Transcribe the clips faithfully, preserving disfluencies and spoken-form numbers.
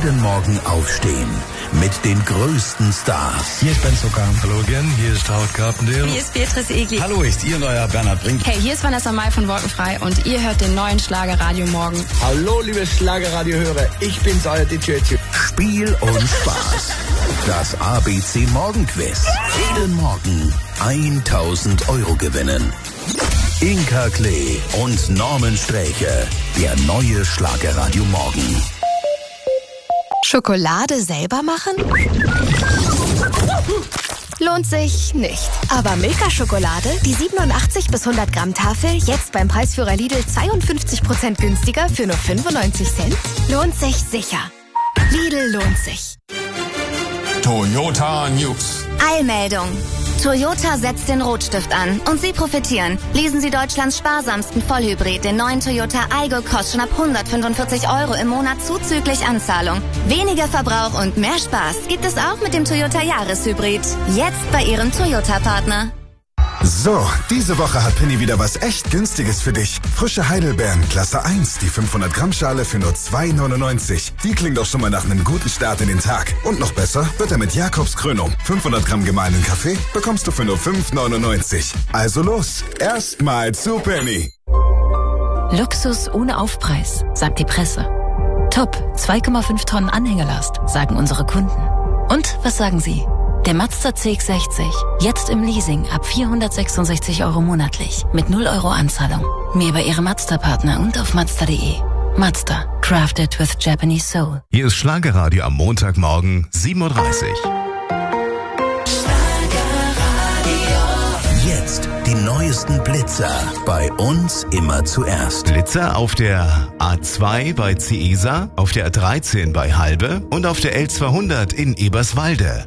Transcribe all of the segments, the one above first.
Jeden Morgen aufstehen mit den größten Stars. Hier ist Ben Zucker. Hallo again, hier ist Howard Carpendale. Hier ist Beatrice Egli. Hallo, ist ihr neuer Bernhard Brink. Hey, hier ist Vanessa Mai von Wolkenfrei und ihr hört den neuen Schlagerradio Morgen. Hallo, liebe Schlagerradio-Hörer, ich bin's, euer D J. Spiel und Spaß. Das A B C Morgenquiz. Jeden Morgen tausend Euro gewinnen. Inka Klee und Norman Sträche. Der neue Schlagerradio Morgen. Schokolade selber machen? Lohnt sich nicht. Aber Milka-Schokolade, die siebenundachtzig bis hundert Gramm Tafel, jetzt beim Preisführer Lidl zweiundfünfzig Prozent günstiger für nur fünfundneunzig Cent? Lohnt sich sicher. Lidl lohnt sich. Toyota News. Eilmeldung. Toyota setzt den Rotstift an und Sie profitieren. Lesen Sie Deutschlands sparsamsten Vollhybrid, den neuen Toyota Aygo, kostet schon ab hundertfünfundvierzig Euro im Monat zuzüglich Anzahlung. Weniger Verbrauch und mehr Spaß gibt es auch mit dem Toyota Jahreshybrid. Jetzt bei Ihrem Toyota-Partner. So, diese Woche hat Penny wieder was echt Günstiges für dich. Frische Heidelbeeren, Klasse eins, die fünfhundert Gramm Schale für nur zwei neunundneunzig. Die klingt doch schon mal nach einem guten Start in den Tag. Und noch besser wird er mit Jakobs Krönung. fünfhundert Gramm gemahlenen Kaffee bekommst du für nur fünf neunundneunzig. Also los, erstmal zu Penny. Luxus ohne Aufpreis, sagt die Presse. Top, zwei Komma fünf Tonnen Anhängelast, sagen unsere Kunden. Und was sagen Sie? Der Mazda C X sechzig, jetzt im Leasing ab vierhundertsechsundsechzig Euro monatlich, mit null Euro Anzahlung. Mehr bei Ihrem Mazda-Partner und auf Mazda punkt de. Mazda, crafted with Japanese soul. Hier ist Schlagerradio am Montagmorgen, sieben Uhr dreißig. Jetzt die neuesten Blitzer. Bei uns immer zuerst. Blitzer auf der A zwei bei Ciesa, auf der A dreizehn bei Halbe und auf der L zweihundert in Eberswalde.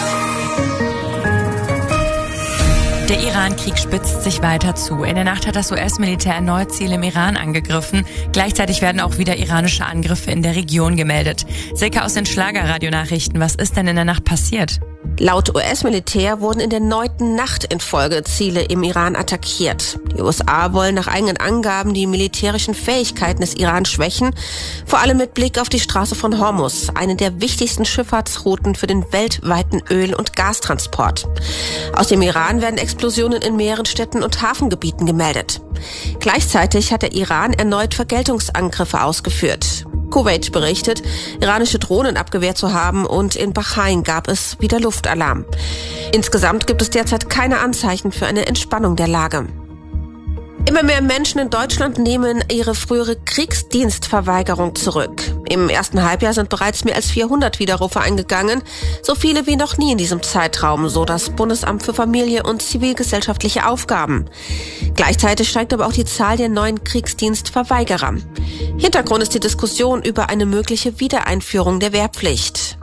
Der Iran-Krieg spitzt sich weiter zu. In der Nacht hat das U S-Militär erneut Ziele im Iran angegriffen. Gleichzeitig werden auch wieder iranische Angriffe in der Region gemeldet. Silke aus den Schlagerradionachrichten, was ist denn in der Nacht passiert? Laut U S-Militär wurden in der neunten Nacht in Folge Ziele im Iran attackiert. Die U S A wollen nach eigenen Angaben die militärischen Fähigkeiten des Iran schwächen, vor allem mit Blick auf die Straße von Hormuz, eine der wichtigsten Schifffahrtsrouten für den weltweiten Öl- und Gastransport. Aus dem Iran werden Explosionen in mehreren Städten und Hafengebieten gemeldet. Gleichzeitig hat der Iran erneut Vergeltungsangriffe ausgeführt. Kuwait berichtet, iranische Drohnen abgewehrt zu haben und in Bahrain gab es wieder Luftalarm. Insgesamt gibt es derzeit keine Anzeichen für eine Entspannung der Lage. Immer mehr Menschen in Deutschland nehmen ihre frühere Kriegsdienstverweigerung zurück. Im ersten Halbjahr sind bereits mehr als vierhundert Widerrufe eingegangen, so viele wie noch nie in diesem Zeitraum, so das Bundesamt für Familie und zivilgesellschaftliche Aufgaben. Gleichzeitig steigt aber auch die Zahl der neuen Kriegsdienstverweigerer. Hintergrund ist die Diskussion über eine mögliche Wiedereinführung der Wehrpflicht.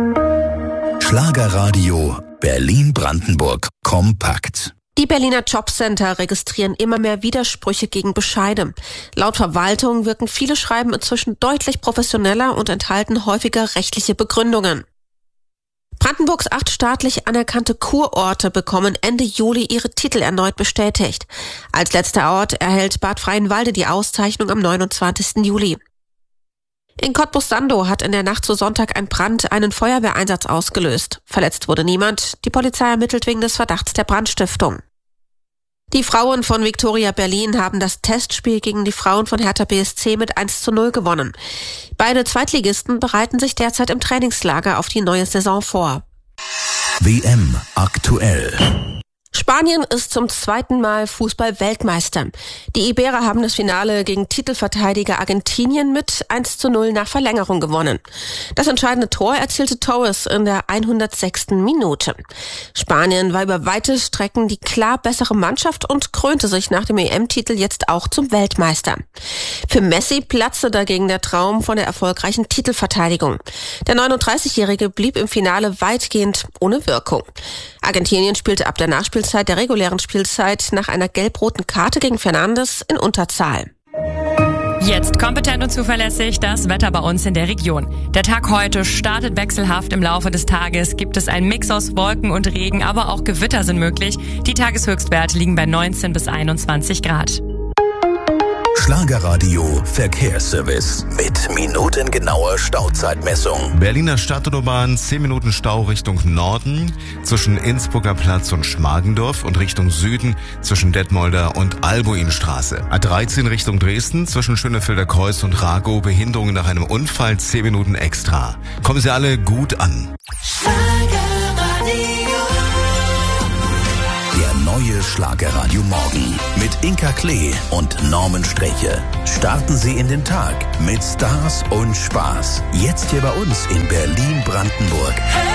Schlagerradio Berlin-Brandenburg kompakt. Die Berliner Jobcenter registrieren immer mehr Widersprüche gegen Bescheide. Laut Verwaltung wirken viele Schreiben inzwischen deutlich professioneller und enthalten häufiger rechtliche Begründungen. Brandenburgs acht staatlich anerkannte Kurorte bekommen Ende Juli ihre Titel erneut bestätigt. Als letzter Ort erhält Bad Freienwalde die Auszeichnung am neunundzwanzigsten Juli. In Cottbus-Sandow hat in der Nacht zu Sonntag ein Brand einen Feuerwehreinsatz ausgelöst. Verletzt wurde niemand. Die Polizei ermittelt wegen des Verdachts der Brandstiftung. Die Frauen von Viktoria Berlin haben das Testspiel gegen die Frauen von Hertha B S C mit eins zu null gewonnen. Beide Zweitligisten bereiten sich derzeit im Trainingslager auf die neue Saison vor. W M aktuell. Spanien ist zum zweiten Mal Fußball-Weltmeister. Die Iberer haben das Finale gegen Titelverteidiger Argentinien mit eins zu null nach Verlängerung gewonnen. Das entscheidende Tor erzielte Torres in der hundertsechsten Minute. Spanien war über weite Strecken die klar bessere Mannschaft und krönte sich nach dem E M-Titel jetzt auch zum Weltmeister. Für Messi platzte dagegen der Traum von der erfolgreichen Titelverteidigung. Der neununddreißigjährige blieb im Finale weitgehend ohne Wirkung. Argentinien spielte ab der Nachspielzeit der regulären Spielzeit nach einer gelb-roten Karte gegen Fernandes in Unterzahl. Jetzt kompetent und zuverlässig das Wetter bei uns in der Region. Der Tag heute startet wechselhaft. Im Laufe des Tages gibt es einen Mix aus Wolken und Regen, aber auch Gewitter sind möglich. Die Tageshöchstwerte liegen bei neunzehn bis einundzwanzig Grad. Schlagerradio Verkehrsservice mit minutengenauer Stauzeitmessung. Berliner Stadtautobahn, zehn Minuten Stau Richtung Norden zwischen Innsbrucker Platz und Schmargendorf und Richtung Süden zwischen Detmolder und Albuinstraße. A dreizehn Richtung Dresden zwischen Schönefelder Kreuz und Ragow, Behinderung nach einem Unfall, zehn Minuten extra. Kommen Sie alle gut an. Der neue Schlagerradio Morgen mit Inka Klee und Norman Sträche. Starten Sie in den Tag mit Stars und Spaß. Jetzt hier bei uns in Berlin-Brandenburg.